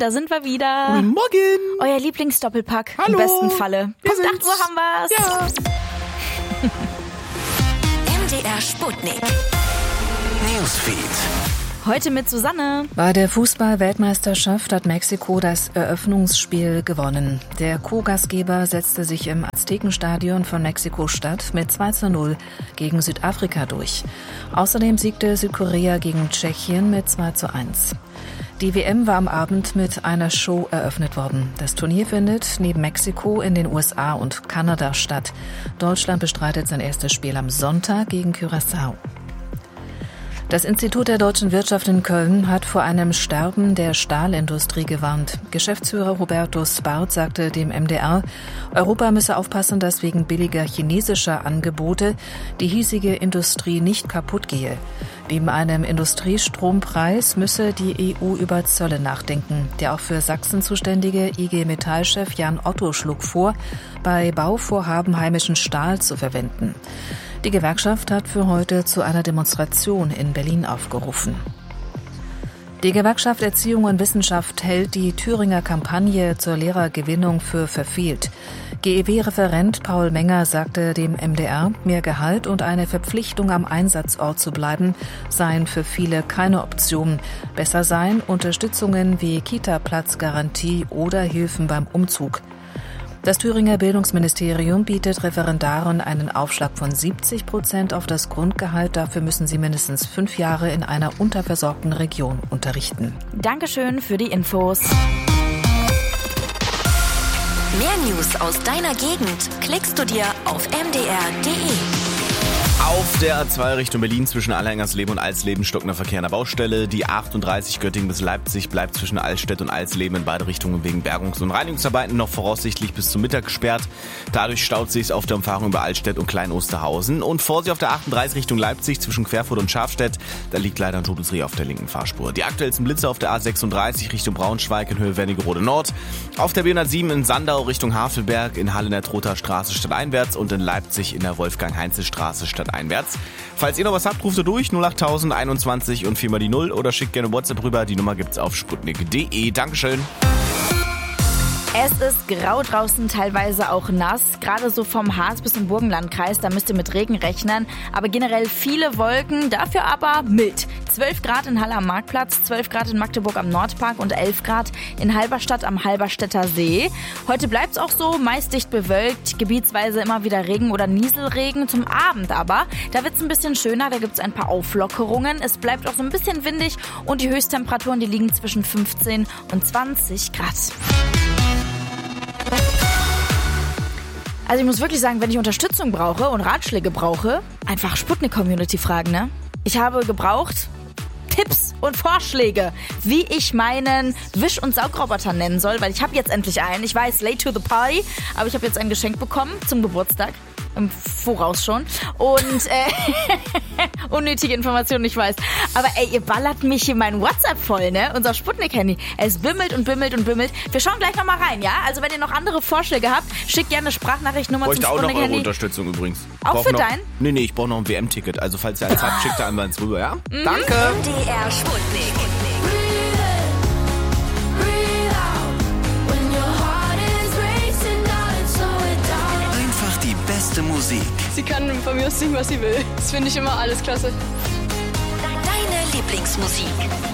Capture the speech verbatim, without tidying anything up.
da sind wir wieder. Guten Morgen. Euer Lieblingsdoppelpack. Hallo. Im besten Falle. Wir Kommt, ach, so haben wir's. Ja. M D R Sputnik. Newsfeed. Heute mit Susanne. Bei der Fußball-Weltmeisterschaft hat Mexiko das Eröffnungsspiel gewonnen. Der Co-Gastgeber setzte sich im Aztekenstadion von Mexiko-Stadt mit zwei zu null gegen Südafrika durch. Außerdem siegte Südkorea gegen Tschechien mit zwei zu eins. Die W M war am Abend mit einer Show eröffnet worden. Das Turnier findet neben Mexiko in den U S A und Kanada statt. Deutschland bestreitet sein erstes Spiel am Sonntag gegen Curaçao. Das Institut der deutschen Wirtschaft in Köln hat vor einem Sterben der Stahlindustrie gewarnt. Geschäftsführer Hubertus Barth sagte dem M D R, Europa müsse aufpassen, dass wegen billiger chinesischer Angebote die hiesige Industrie nicht kaputt gehe. Neben einem Industriestrompreis müsse die E U über Zölle nachdenken. Der auch für Sachsen zuständige I G Metall-Chef Jan Otto schlug vor, bei Bauvorhaben heimischen Stahl zu verwenden. Die Gewerkschaft hat für heute zu einer Demonstration in Berlin aufgerufen. Die Gewerkschaft Erziehung und Wissenschaft hält die Thüringer Kampagne zur Lehrergewinnung für verfehlt. G E W-Referent Paul Menger sagte dem M D R, mehr Gehalt und eine Verpflichtung am Einsatzort zu bleiben, seien für viele keine Option. Besser seien Unterstützungen wie Kita-Platzgarantie oder Hilfen beim Umzug. Das Thüringer Bildungsministerium bietet Referendaren einen Aufschlag von siebzig Prozent auf das Grundgehalt. Dafür müssen sie mindestens fünf Jahre in einer unterversorgten Region unterrichten. Dankeschön für die Infos. Mehr News aus deiner Gegend klickst du dir auf m d r punkt d e. Auf der A zwei Richtung Berlin zwischen Allengersleben und Alsleben stockender Verkehr an der Baustelle. Die achtunddreißig Göttingen bis Leipzig bleibt zwischen Altstedt und Alsleben in beide Richtungen wegen Bergungs- und Reinigungsarbeiten noch voraussichtlich bis zum Mittag gesperrt. Dadurch staut sich auf der Umfahrung über Altstedt und Klein-Osterhausen. Und Vorsicht auf der achtunddreißig Richtung Leipzig zwischen Querfurt und Schafstedt. Da liegt leider ein Todesreh auf der linken Fahrspur. Die aktuellsten Blitze auf der A sechsunddreißig Richtung Braunschweig in Höhe Wernigerode Nord. Auf der B hundertsieben in Sandau Richtung Havelberg, in Halle in der Trotha Straße stadteinwärts und in Leipzig in der Wolfgang-Heinzel-Straße stadteinwärts. Falls ihr noch was habt, ruft ihr durch null achttausend einundzwanzig und viermal die null oder schickt gerne WhatsApp rüber. Die Nummer gibt's auf sputnik punkt d e. Dankeschön. Es ist grau draußen, teilweise auch nass. Gerade so vom Harz bis zum Burgenlandkreis, da müsst ihr mit Regen rechnen. Aber generell viele Wolken, dafür aber mild. zwölf Grad in Halle am Marktplatz, zwölf Grad in Magdeburg am Nordpark und elf Grad in Halberstadt am Halberstädter See. Heute bleibt's auch so, meist dicht bewölkt, gebietsweise immer wieder Regen oder Nieselregen. Zum Abend aber, da wird's ein bisschen schöner, da gibt's ein paar Auflockerungen. Es bleibt auch so ein bisschen windig und die Höchsttemperaturen, die liegen zwischen fünfzehn und zwanzig Grad. Also ich muss wirklich sagen, wenn ich Unterstützung brauche und Ratschläge brauche, einfach Sputnik-Community fragen, ne? Ich habe gebraucht Tipps und Vorschläge, wie ich meinen Wisch- und Saugroboter nennen soll, weil ich habe jetzt endlich einen. Ich weiß, late to the party, aber ich habe jetzt ein Geschenk bekommen zum Geburtstag. Im Voraus schon. Und äh, unnötige Informationen, ich weiß. Aber ey, ihr ballert mich hier mein WhatsApp voll, ne? Unser Sputnik-Handy. Es bimmelt und bimmelt und bimmelt. Wir schauen gleich nochmal rein, ja? Also wenn ihr noch andere Vorschläge habt, schickt gerne eine Sprachnachrichtnummer zum Sputnik-Handy. Ich brauche auch noch eure Sputnik-Handy. Unterstützung übrigens. Auch brauch für noch, dein? Nee, nee, ich brauche noch ein W M-Ticket. Also falls ihr eins habt, schickt da einmal ins rüber, ja? Mhm. Danke. M D R Sputnik. Einfach die beste Musik. Sie kann von mir aus singen, was sie will. Das finde ich immer alles klasse. Deine Lieblingsmusik.